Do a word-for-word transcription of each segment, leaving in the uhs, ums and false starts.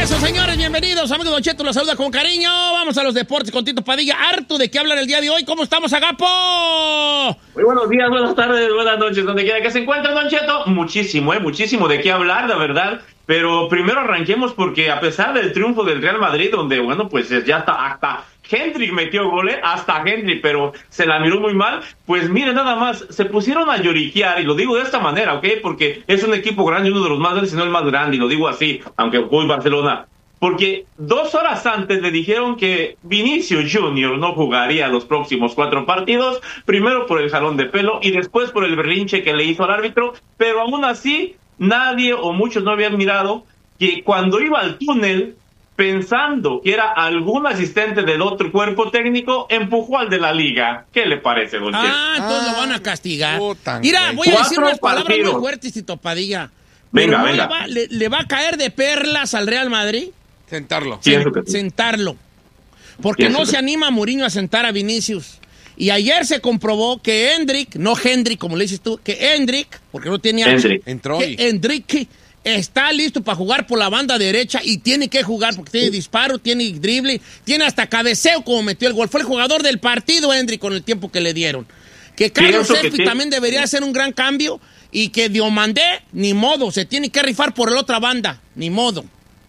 regreso, señores, bienvenidos. Amigo Don Cheto los saluda con cariño. Vamos a los deportes con Tito Padilla. Harto de qué hablar el día de hoy. ¿Cómo estamos, Agapo? Muy buenos días, buenas tardes, buenas noches, donde quiera que se encuentre, Don Cheto. Muchísimo, eh, muchísimo de qué hablar, la verdad. Pero primero arranquemos porque a pesar del triunfo del Real Madrid, donde, bueno, pues ya está hasta Hendrick metió goles, hasta Hendrick, pero se la miró muy mal. Pues miren, nada más, se pusieron a lloriquear, y lo digo de esta manera, ¿ok? Porque es un equipo grande, uno de los más grandes, si no el más grande, y lo digo así, aunque voy Barcelona. Porque dos horas antes le dijeron que Vinicius Junior no jugaría los próximos cuatro partidos, primero por el jalón de pelo y después por el berrinche que le hizo al árbitro, pero aún así nadie o muchos no habían mirado que cuando iba al túnel, pensando que era algún asistente del otro cuerpo técnico, empujó al de la liga. ¿Qué le parece, Don Cheto? Ah, entonces lo van a castigar. Puta, Mira, güey. voy a decir Cuatro unas palabras partidos. muy fuertes, Tito Padilla. Venga, Pero no venga. Le va, le, le va a caer de perlas al Real Madrid Sentarlo. Pienso que sí. sentarlo. Porque Pienso no que se sí. anima Mourinho a sentar a Vinicius. Y ayer se comprobó que Hendrick, no Hendrick como le dices tú, que Hendrick, porque no tenía Hendrick. Entró que y... Hendrick está listo para jugar por la banda derecha y tiene que jugar porque tiene disparo, tiene drible, tiene hasta cabeceo como metió el gol. Fue el jugador del partido, Hendrick, con el tiempo que le dieron. Que Carlos Pienso que Espi sí. también debería hacer un gran cambio y que Diomandé, ni modo, se tiene que rifar por la otra banda, ni modo.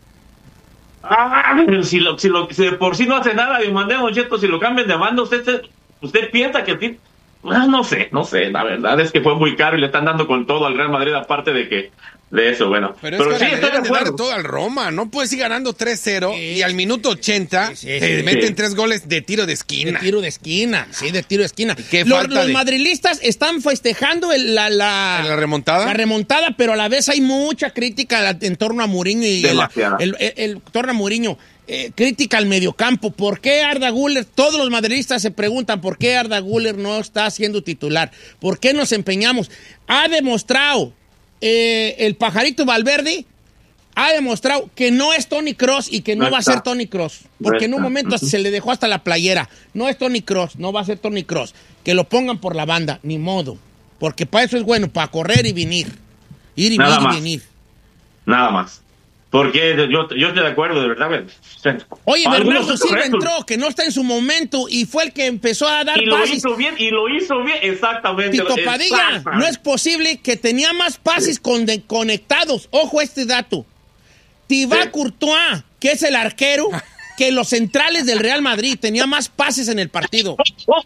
Ah, si, lo, si, lo, si de por sí no hace nada, y mandé a Don Cheto, si lo cambian de banda, usted, se- usted piensa que... ti- Ah, no sé, no sé, la verdad es que fue muy caro y le están dando con todo al Real Madrid, aparte de que de eso, bueno. Pero, Pero, es que sí, le estoy de deben de dar acuerdo. todo al Roma. No puedes ir ganando tres cero Sí. y al minuto ochenta Sí, sí, te sí. meten Sí. tres goles de tiro de De esquina. tiro de esquina, sí, de tiro de esquina. qué Los, falta los de- madrilistas están festejando el- la, la, ¿En la remontada? la remontada, pero a la vez hay mucha crítica en torno a Mourinho y el, Demasiada. el, el- el- torno a Mourinho. Eh, crítica al mediocampo. ¿Por qué Arda Güler? Todos los madridistas se preguntan por qué Arda Güler no está siendo titular. ¿Por qué nos empeñamos? Ha demostrado eh, el pajarito Valverde, ha demostrado que no es Toni Kroos y que no, No va a está. ser Toni Kroos. Porque No en un está. momento hasta se le dejó hasta la playera. No es Toni Kroos, no va a ser Toni Kroos. Que lo pongan por la banda, ni modo. Porque para eso es bueno, para correr y venir. Ir y Nada venir y más. venir. Nada más. Porque yo, yo estoy de acuerdo, de verdad. güey. Oye, Algunos Bernardo Silva correctos. entró, que no está en su momento, y fue el que empezó a dar Y lo pases. hizo bien, y lo hizo bien, exactamente. Tito Padilla, Exacto. no es posible que tenía más pases con- de- conectados. Ojo a este dato. Thibaut Sí. Courtois, que es el arquero, que los centrales del Real Madrid, tenía más pases en el partido.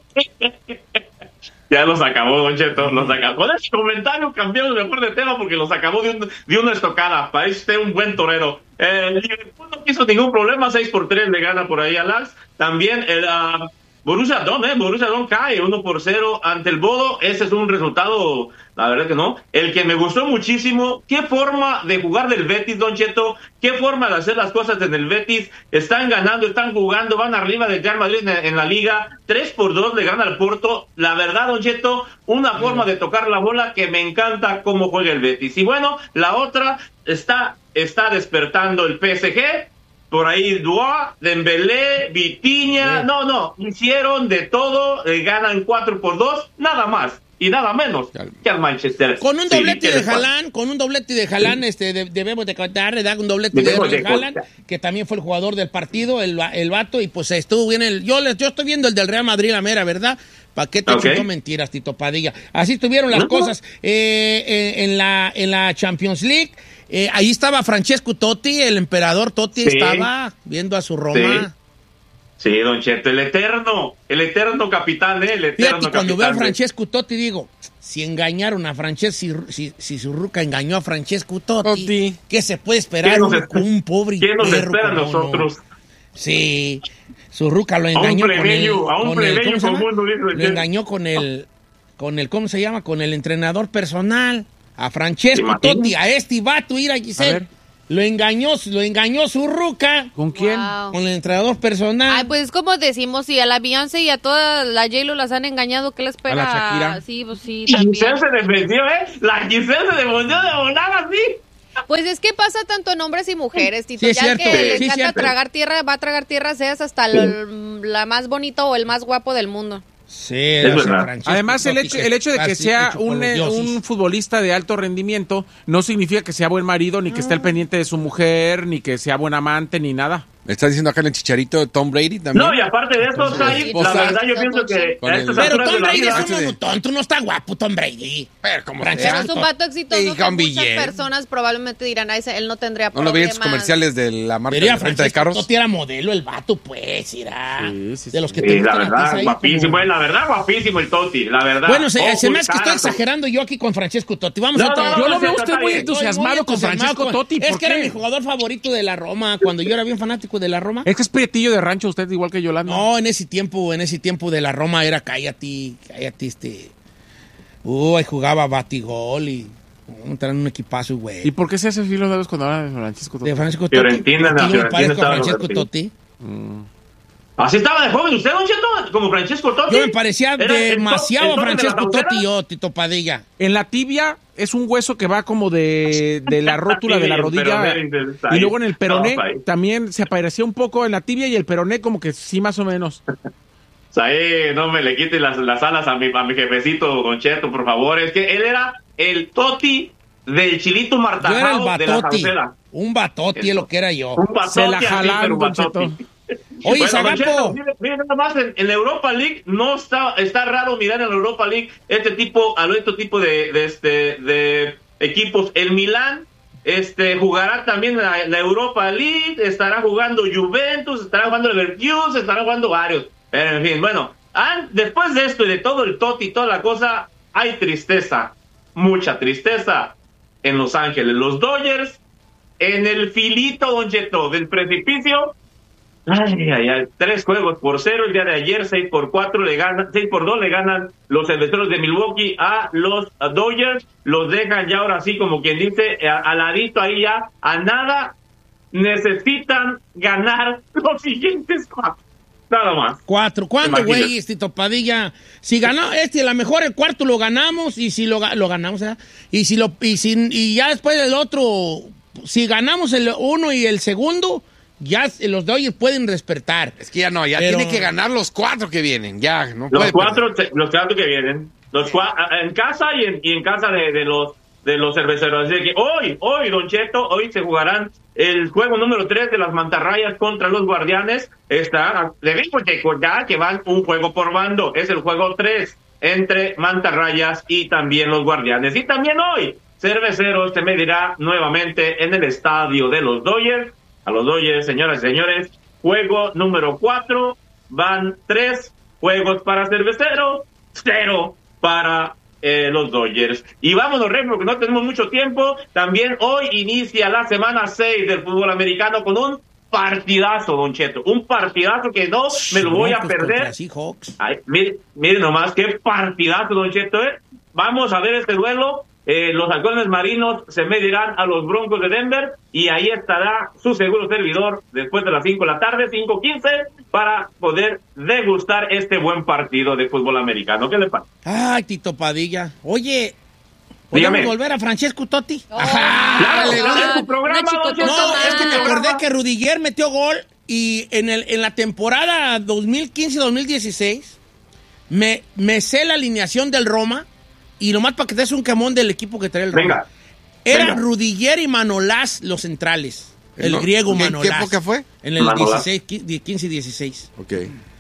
Ya los acabó, Don Cheto, los acabó. Con ese comentario cambiamos mejor de tema porque los acabó de, un- de una estocada. Parece usted un buen torero. El Liverpool no quiso ningún problema, seis por tres le gana por ahí al Ajax. También el ah, Borussia Dortmund, eh, Borussia Dortmund cae uno por cero ante el Bodo. Ese es un resultado, la verdad que no. El que me gustó muchísimo, qué forma de jugar del Betis, Don Cheto, qué forma de hacer las cosas en el Betis. Están ganando, están jugando, van arriba del Real Madrid en, en la liga. tres por dos le gana al Porto. La verdad, Don Cheto, una forma de tocar la bola que me encanta cómo juega el Betis. Y bueno, la otra está, está despertando el P S G. Por ahí Dua, Dembélé, Vitinha, no, no, hicieron de todo, eh, ganan cuatro por dos, nada más y nada menos que al Manchester. Con un City. doblete ¿Qué de les parece? Haaland, con un doblete de Haaland, este, de- debemos de contar, le da un doblete Debemos de de Haaland, contar. que también fue el jugador del partido, el, va- el vato, y pues estuvo bien el, yo, les- yo estoy viendo el del Real Madrid, la mera, ¿verdad? ¿Para qué te Ok. chingó mentiras, Tito Padilla? Así estuvieron las No. cosas eh, eh, en, la, en la Champions League. Eh, ahí estaba Francesco Totti, el emperador Totti Sí. estaba viendo a su Roma. Sí, Don Cheto, el eterno, el eterno capitán, ¿eh? El eterno Fíjate, cuando veo a capitán. Francesco Totti digo, si engañaron a Francesco, si, si, si Zurruca engañó a Francesco Totti, Totti. ¿qué se puede esperar ¿Qué nos un, espera? un pobre ¿Quién nos perro espera a como nosotros? no? Sí, Zurruca lo A un engañó con el, plebeyo, a un con el- plebeyo ¿cómo se llama? común, no dice Lo usted. engañó con el, con el, ¿cómo se llama? Con el entrenador personal, a Francesco Imagínate. Totti, a este vato, ir a A Giselle. ver. Lo engañó, lo engañó Zurruca ¿Con quién? Wow. con el entrenador personal. Ay, pues es como decimos, si a la Beyoncé y a toda la J-Lo las han engañado, ¿qué les espera? A la Shakira. Sí, pues sí, Y Giselle también. se defendió, ¿eh? La Giselle se defendió de volar así. Pues es que pasa tanto en hombres y mujeres, Tito. Sí, es ya cierto, que le sí, encanta cierto. tragar tierra, va a tragar tierra, seas hasta lo- la más bonita o el más guapo del mundo. Sí, Es o sea, verdad. Francesco Además, el Totti hecho, se- el hecho de que casi sea hecho por un, los eh, dioses. un futbolista de alto rendimiento no significa que sea buen marido, ni que esté al pendiente de su mujer, ni que sea buen amante, ni nada. ¿Me estás diciendo acá en el chicharito de Tom Brady también? No, y aparte de eso, Said, la esposa. verdad yo pienso que Con a el- estas Pero alturas Tom de la Brady vida... es un tonto, no está guapo Tom Brady. Pero como Francesco sea. Es un vato exitoso Y que con muchas billete. personas probablemente dirán, "Ay, él no tendría ¿No problemas". lo vi en sus comerciales de la marca Diría de venta de Francesco carros? Totti era modelo, el vato, pues, irá. Sí, sí, de los sí. que te Sí, la gustan a ti, verdad, ahí guapísimo, como- eh, la verdad, guapísimo el Totti, la verdad. Bueno, se, Ojo se me hace que estoy y cara, exagerando yo aquí con Francesco Totti. Vamos No, a otro- no, no, Yo lo sí, veo está usted muy bien. Estoy entusiasmado muy con entusiasmado Francesco con- Totti. Es ¿por que era qué? mi jugador favorito de la Roma cuando yo era bien fanático de la Roma. Es que es prietillo de rancho usted, igual que Yolanda. No, en ese tiempo, en ese tiempo de la Roma era cállate, cállate este. Uh, ahí jugaba Batigol y uh, traen un equipazo, güey. ¿Y por qué se hace filo de los cuando habla de Francesco Totti? De Francesco Totti. Fiorentina, en la Yo me Fiorentina parezco a estaba Francesco Roberto. Totti. Así estaba de joven usted, Don Cheto, como Francesco Totti. Yo me parecía Era el top- demasiado el a top de la Francesco frontera. Totti yo, Tito Padilla. En la tibia es un hueso que va como de, de la rótula de la Sí, el rodilla. peroné, dices, ahí. Y luego en el peroné No, ahí. también se aparecía un poco en la tibia y el peroné como que sí más o menos. O sea, eh, no me le quite las, las alas a mi, a mi jefecito, Don Cheto, por favor. Es que él era el Totti del Chilito Yo era el Martajao de la Batotti. Sauceda. Un Batotti es lo que era yo. Un batotti Se la así, jalaron, pero un Don batotti. Cheto. Oye, Bueno, Zagapo. Don Cheto, mire, mire nada más, en, en la Europa League no está, está raro mirar en la Europa League este tipo, a este tipo de, de, este, de equipos. El Milán este, jugará también la, la Europa League, estará jugando Juventus, estará jugando Leverkusen, estará jugando varios. En fin, bueno, an- después de esto y de todo el Totti y toda la cosa, hay tristeza, mucha tristeza en Los Ángeles. Los Dodgers, en el filito, Don Cheto, del precipicio. Ay, ay, ay, tres juegos por cero el día de ayer, seis por cuatro le ganan, seis por dos le ganan los cerveceros de Milwaukee a los Dodgers, los dejan ya ahora sí como quien dice, a- al ladito ahí ya, a nada, necesitan ganar los siguientes cuatro, nada más. Cuatro. ¿Cuándo, Imagínate. güey, Tito Padilla? Si ganó este, a lo mejor el cuarto lo ganamos y si lo, ga- lo ganamos, ¿eh? Y si lo y si y ya después del otro, si ganamos el uno y el segundo, ya los Dodgers pueden despertar. Es que ya no, ya Pero- tiene que ganar los cuatro que vienen. Ya, no Los puede cuatro, te- los cuatro que vienen, los cua- a- en casa y en, y en casa de, de los de los cerveceros. Así que hoy, hoy, Don Cheto, hoy se jugarán el juego número tres de las mantarrayas contra los guardianes. Está, debemos recordar que van un juego por bando. Es el juego tres entre mantarrayas y también los guardianes. Y también hoy, Cerveceros se medirá nuevamente en el estadio de los Dodgers. A los Dodgers, señoras y señores, juego número cuatro, van tres juegos para Cerveceros, cero para eh, los Dodgers. Y vámonos, Rey, porque no tenemos mucho tiempo. También hoy inicia la semana seis del fútbol americano con un partidazo, Don Cheto, un partidazo que no me lo voy a Broncos perder. contra Seahawks. Ay, mire, mire nomás, qué partidazo, Don Cheto, ¿eh? Vamos a ver este duelo. Eh, los halcones marinos se medirán a los Broncos de Denver y ahí estará su seguro servidor después de las cinco de la tarde, cinco quince, para poder degustar este buen partido de fútbol americano. ¿Qué le pasa? Ay, Tito Padilla. Oye, Dígame. ¿podemos volver a Francesco Totti? Oh. Ajá. Claro, Dale, claro, dale. es tu programa, Una Don Cheto. No, es que me Programa. acordé que Rudiger metió gol y en, el, en la temporada dos mil quince dos mil dieciséis me, me sé la alineación del Roma y nomás para que te des un camón del equipo que trae el Roma. Venga. Era venga. Rudiger y Manolás los centrales. El No, griego ¿en qué Manolás. época fue? En el Manolás. dieciséis, quince y dieciséis. Ok.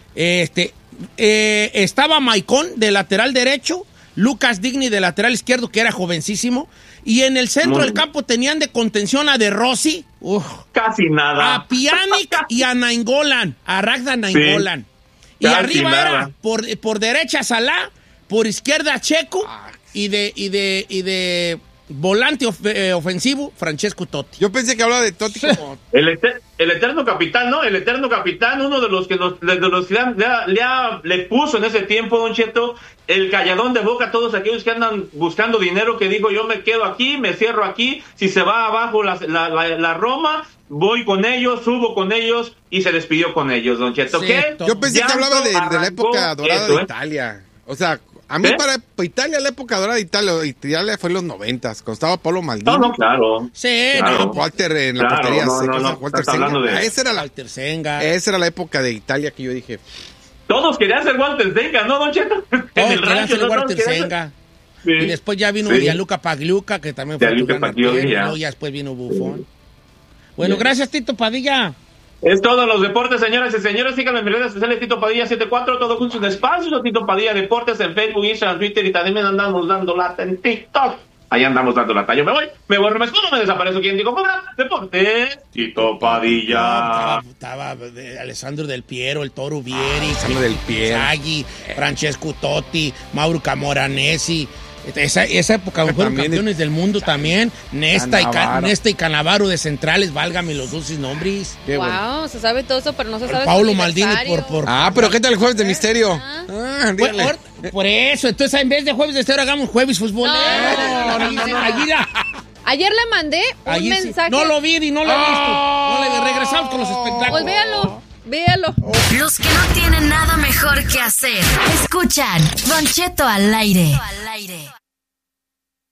Este, eh, estaba Maicon de lateral derecho, Lucas Digny de lateral izquierdo, que era jovencísimo, y en el centro Muy del bien. campo tenían de contención a De Rossi, uf, Casi nada. a Pjanic y a Nainggolan, a Ragnar Nainggolan. Y Casi arriba nada. era por, por derecha Salah, por izquierda Checo y de, y de, y de volante of- eh, ofensivo Francesco Totti. Yo pensé que hablaba de Totti como... El, eter- el eterno capitán, ¿no? El eterno capitán, uno de los que nos, de los que le, ha- le, ha- le, ha- le puso en ese tiempo, Don Cheto, el calladón de boca a todos aquellos que andan buscando dinero, que digo, yo me quedo aquí, me cierro aquí, si se va abajo la, la, la, la Roma, voy con ellos, subo con ellos, y se despidió con ellos, Don Cheto. Sí, ¿Qué? to- Yo pensé que Llanto hablaba de, de la arrancó época dorada eso, de ¿eh? Italia. O sea, a mí ¿Qué? para Italia, la época dorada de Italia, Italia fue en los noventas, cuando estaba Pablo Maldini. No, no, claro. Sí, Claro. no, Walter en la Claro, portería, no, se- no, cosa, no, Walter estás Senga. hablando de- Ah, esa era la Walter Senga. esa era la época de Italia que yo dije, Todos querían ser Walter Senga, ¿no, Don Cheto? Todos querían ser Walter Senga. Sí. Y después ya vino sí. Gianluca Pagliuca, que también fue Gianluca Pagliuca, y luego ya después vino Buffon. Bueno, sí. Gracias, Tito Padilla. Es todo los deportes, señoras y señores. Síganme en mis redes sociales, Tito Padilla setenta y cuatro, todo junto en espacio, Tito Padilla Deportes en Facebook, Instagram, Twitter, y también andamos dando lata en TikTok. Ahí andamos dando lata. Yo me voy, me borro, me escondo, me desaparezco. ¿Quién dijo? Deportes, Tito Padilla. Estaba, estaba de Alessandro Del Piero, el Toro Vieri, Alessandro Del Piero, Zaghi, Francesco Totti, Mauro Camoranesi. Esa, esa época fueron campeones es... del mundo también. Nesta y, Can, Nesta y Canavaro de centrales, válgame los dos nombres. Wow, bueno. Se sabe todo eso, pero no se sabe. Paulo Maldini por, por. Ah, pero ¿qué tal el jueves de misterio? Ah, ah por, por eso, entonces en vez de jueves de misterio hagamos jueves futbolero. No, no, no, no, no. Ayer le mandé un Ayer mensaje. Sí. No lo vi y no lo he visto. No le regresamos con los espectáculos. Pues véalo. Véalo. Los que no tienen nada mejor que hacer, escuchan Don Cheto al aire. Al aire.